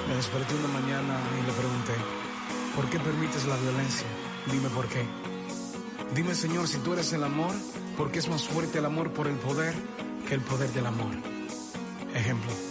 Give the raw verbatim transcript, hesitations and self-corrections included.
Me desperté una mañana y le pregunté, ¿por qué permites la violencia? Dime por qué. Dime, Señor, si tú eres el amor, ¿por qué es más fuerte el amor por el poder que el poder del amor? Ejemplo.